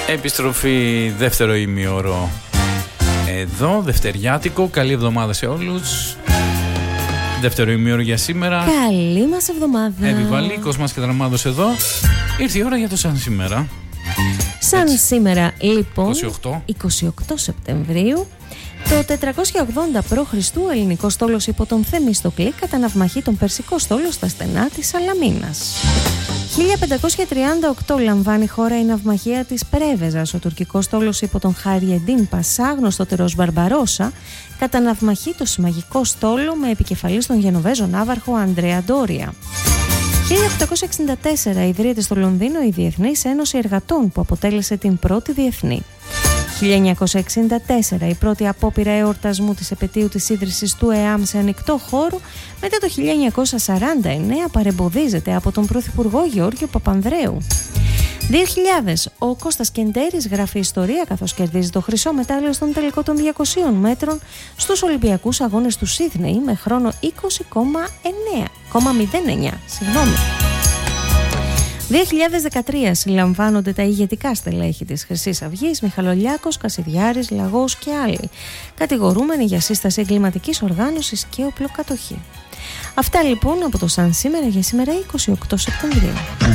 Επιστροφή δεύτερο ημίωρο εδώ, δευτεριάτικο. Καλή εβδομάδα σε όλους. Δεύτερο ημίωρο για σήμερα. Καλή μας εβδομάδα. Επιβαλή, Κοσμάς και Δραμάδος εδώ. Ήρθε η ώρα για το σαν σήμερα. Σαν έτσι. Σήμερα λοιπόν 28 Σεπτεμβρίου το 480 π.Χ. ο ελληνικός στόλος υπό τον Θεμιστοκλή καταναυμαχεί τον περσικό στόλο στα στενά της Σαλαμίνας. 1538 λαμβάνει η χώρα η ναυμαχία της Πρέβεζας. Ο τουρκικός στόλος υπό τον Χαριεντίν Πασά, γνωστότερος Μπαρμπαρόσα, καταναυμαχεί το συμμαγικό στόλο με επικεφαλή στον Γενοβέζο ναύαρχο Αντρέα Ντόρια. 1864 ιδρύεται στο Λονδίνο η Διεθνής Ένωση Εργατών που αποτέλεσε την πρώτη διεθνή. 1964 η πρώτη απόπειρα εορτασμού της επετείου της ίδρυσης του ΕΑΜ σε ανοιχτό χώρο, μετά το 1949 παρεμποδίζεται από τον Πρωθυπουργό Γεώργιο Παπανδρέου. 2000 ο Κώστας Κεντέρης γράφει ιστορία καθώς κερδίζει το χρυσό μετάλλιο στον τελικό των 200 μέτρων στους Ολυμπιακούς Αγώνες του Σίδνεϊ με χρόνο 20,09. 2013 συλλαμβάνονται τα ηγετικά στελέχη της Χρυσής Αυγής, Μιχαλολιάκος, Κασιδιάρης, Λαγός και άλλοι, κατηγορούμενοι για σύσταση εγκληματικής οργάνωσης και οπλοκατοχή. Αυτά λοιπόν από το Σαν σήμερα για σήμερα 28 Σεπτεμβρίου.